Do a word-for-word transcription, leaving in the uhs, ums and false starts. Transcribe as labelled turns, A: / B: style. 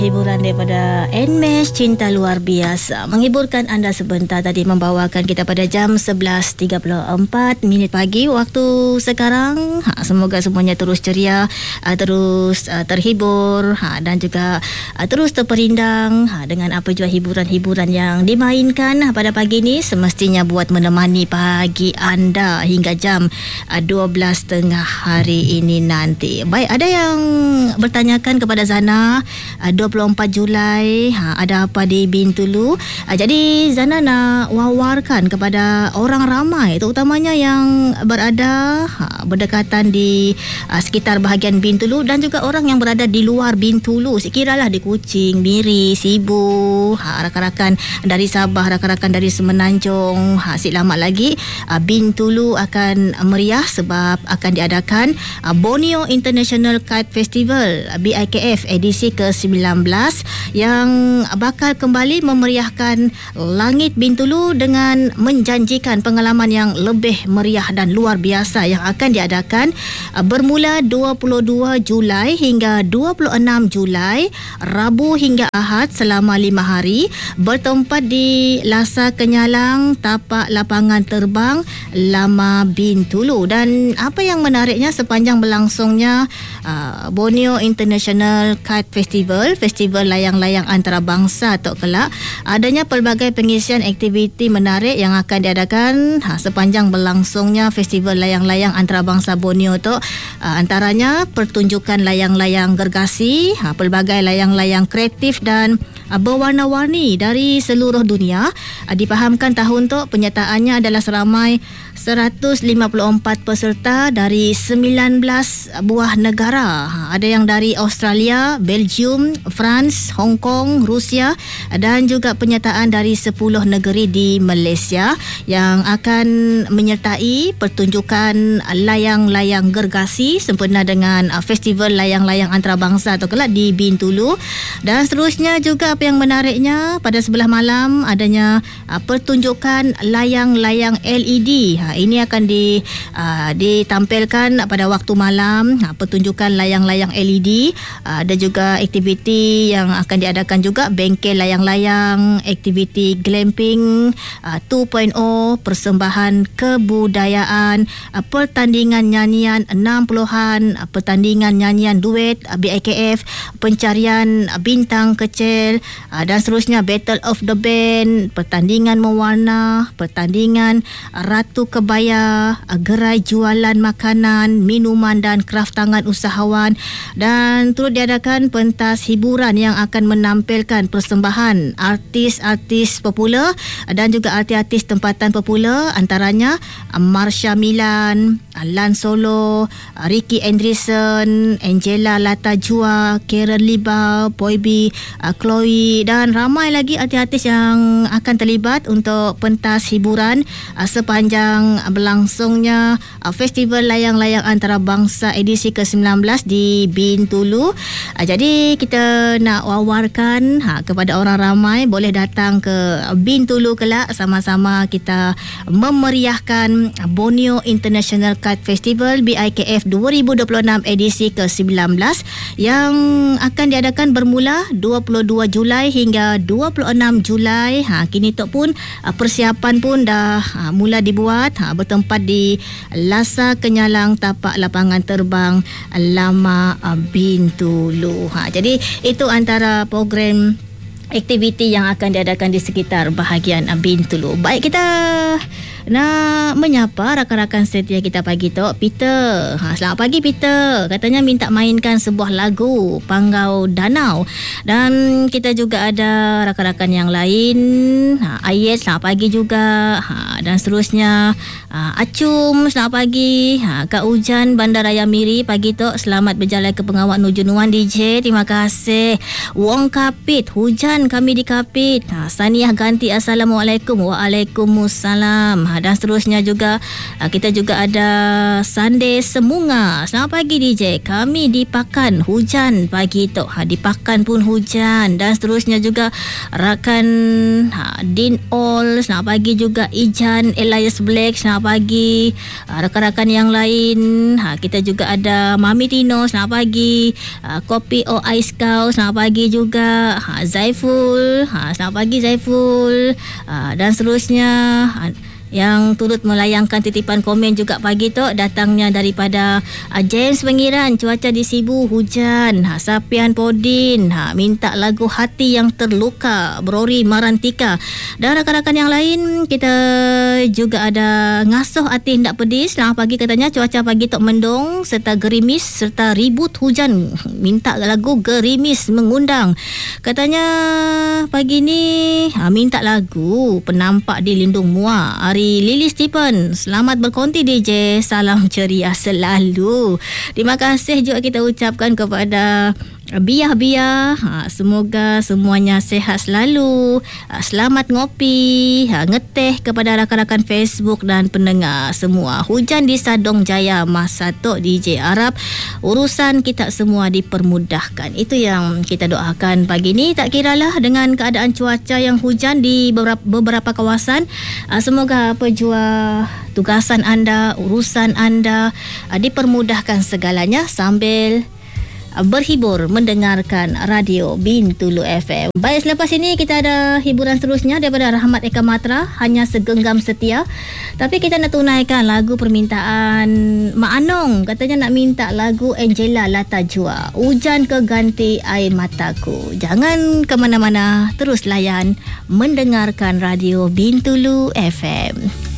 A: Hiburan daripada Nmesh Cinta Luar Biasa menghiburkan anda sebentar tadi, membawakan kita pada jam sebelas tiga puluh empat minit pagi waktu sekarang. Ha, semoga semuanya terus ceria, uh, terus uh, terhibur ha, dan juga uh, terus terperindang ha, dengan apa jua hiburan-hiburan yang dimainkan pada pagi ini, semestinya buat menemani pagi anda hingga jam uh, dua belas tengah hari ini nanti. Baik, ada yang bertanyakan kepada Zana, uh, dua puluh empat Julai ha, ada apa di Bintulu. Ha, jadi Zana nak wawarkan kepada orang ramai, terutamanya yang berada ha, berdekatan di ha, sekitar bahagian Bintulu dan juga orang yang berada di luar Bintulu. Sekiralah di Kuching, Miri, Sibu, ha, rakan-rakan dari Sabah, rakan-rakan dari Semenanjung, ha, si lama lagi ha, Bintulu akan meriah sebab akan diadakan ha, Borneo International Kite Festival B I K F edisi ke sembilan belas yang bakal kembali memeriahkan langit Bintulu dengan menjanjikan pengalaman yang lebih meriah dan luar biasa yang akan diadakan bermula dua puluh dua Julai hingga dua puluh enam Julai, Rabu hingga Ahad selama lima hari, bertempat di Lasa Kenyalang, tapak lapangan terbang Lama Bintulu. Dan apa yang menariknya, sepanjang berlangsungnya uh, Borneo International Kite Festival, festival layang-layang antarabangsa atau kelak, adanya pelbagai pengisian aktiviti menarik yang akan diadakan ha, sepanjang berlangsungnya festival layang-layang antarabangsa Borneo tu. Uh, antaranya pertunjukan layang-layang gergasi, ha, pelbagai layang-layang kreatif dan uh, berwarna-warni dari seluruh dunia. Uh, dipahamkan tahun tu penyertaannya adalah seramai seratus lima puluh empat peserta dari sembilan belas buah negara. Ada yang dari Australia, Belgium, France, Hong Kong, Rusia dan juga penyertaan dari sepuluh negeri di Malaysia yang akan menyertai pertunjukan layang-layang gergasi sempena dengan festival layang-layang antarabangsa atau kelak di Bintulu. Dan seterusnya juga apa yang menariknya, pada sebelah malam adanya pertunjukan layang-layang L E D. Ini akan di, uh, ditampilkan pada waktu malam, uh, pertunjukan layang-layang L E D. Uh, ada juga aktiviti yang akan diadakan juga, bengkel layang-layang, aktiviti glamping uh, dua titik kosong, persembahan kebudayaan, uh, pertandingan nyanyian enam puluhan, uh, pertandingan nyanyian duet uh, B I K F, pencarian uh, bintang kecil uh, dan seterusnya, Battle of the Band, pertandingan mewarna, pertandingan uh, Ratu Kebaya, gerai jualan makanan, minuman dan kraftangan usahawan, dan turut diadakan pentas hiburan yang akan menampilkan persembahan artis-artis popular dan juga artis-artis tempatan popular, antaranya Marsha Milan, Lan Solo, Ricky Andreessen, Angela Latajua, Karen Liba, Boybi, Chloe dan ramai lagi artis-artis yang akan terlibat untuk pentas hiburan sepanjang berlangsungnya festival layang-layang antarabangsa edisi ke sembilan belas di Bintulu. Jadi kita nak wawarkan ha, kepada orang ramai boleh datang ke Bintulu kelak, sama-sama kita memeriahkan Borneo International Kite Festival B I K F dua ribu dua puluh enam edisi ke sembilan belas yang akan diadakan bermula dua puluh dua Julai hingga dua puluh enam Julai. Ha, kini tu pun persiapan pun dah ha, mula dibuat, ha, bertempat di Lasa Kenyalang, tapak lapangan terbang Lama Bintulu. Ha, jadi itu antara program aktiviti yang akan diadakan di sekitar bahagian Bintulu. Baik, kita nak menyapa rakan-rakan setia kita pagi tu, Peter. Ha, selamat pagi Peter. Katanya minta mainkan sebuah lagu Panggau Danau. Dan kita juga ada rakan-rakan yang lain. Ha, Ayat selamat pagi juga. Ha, dan seterusnya ha, Acum selamat pagi. Ha, Kak Ujan Bandaraya Miri pagi tu, selamat berjalan ke Pengawak Nuju Nuan D J. Terima kasih. Wong Kapit, hujan kami di Kapit. Ha, Saniah Ganti, Assalamualaikum. Waalaikumsalam. ha, dan seterusnya juga ha, kita juga ada Sunday Semunga. Selamat pagi D J. Kami di Pakan hujan pagi tu. Ha, di Pakan pun hujan dan seterusnya juga rakan ha, Din All. Selamat pagi juga Ijan Elias Black. Selamat pagi ha, rakan-rakan yang lain. Ha, kita juga ada Mami Tino. Selamat pagi. Ha, Kopi O Ice Cow. Selamat pagi juga. Ha, Zaiful. Ha, selamat pagi Zaiful. Ha, dan seterusnya ha, yang turut melayangkan titipan komen juga pagi tu datangnya daripada uh, James Pengiran. Cuaca di Sibu hujan. Ha, Sapian Podin ha, minta lagu Hati Yang Terluka Brori Marantika. Dan rakan-rakan yang lain kita juga ada Ngasuh Hati Hendak Pedis. Selamat pagi katanya cuaca pagi tu mendung serta gerimis serta ribut hujan. Minta lagu Gerimis Mengundang. Katanya pagi ni ha, minta lagu Penampak di Lindung Mua. Hari Lily Stephen, selamat berkonti D J, salam ceria selalu. Terima kasih juga kita ucapkan kepada Biah-biah, ha, semoga semuanya sehat selalu. Ha, selamat ngopi, ha, ngeteh kepada rakan-rakan Facebook dan pendengar semua. Hujan di Sadong Jaya masa tu D J Arab, urusan kita semua dipermudahkan. Itu yang kita doakan pagi ni. Tak kiralah dengan keadaan cuaca yang hujan di beberapa, beberapa kawasan, ha, semoga apa jua tugasan anda, urusan anda ha, dipermudahkan segalanya sambil berhibur mendengarkan radio Bintulu F M. Baik, selepas ini kita ada hiburan seterusnya daripada Rahmat Eka Matra, Hanya Segenggam Setia. Tapi kita nak tunaikan lagu permintaan Mak Anong. Katanya nak minta lagu Angela Latajua, Hujan Keganti Air Mataku. Jangan ke mana-mana, terus layan mendengarkan radio Bintulu F M.